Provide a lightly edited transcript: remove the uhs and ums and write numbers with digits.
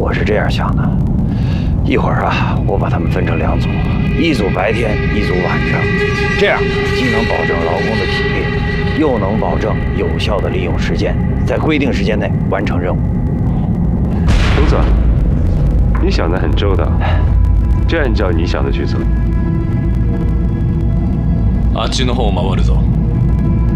我是这样想的，一会儿啊，我把他们分成2组，一组白天，一组晚上，这样既能保证劳工的体力，又能保证有效的利用时间，在规定时间内完成任务。 董总，你想得很周到，就按照你想的去做。 あっちの方を守るぞ。